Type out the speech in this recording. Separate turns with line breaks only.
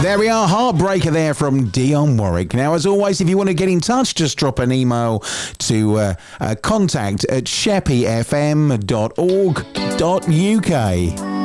There we are, Heartbreaker there from Dionne Warwick. Now, as always, if you want to get in touch, just drop an email to contact@sheppyfm.org.uk.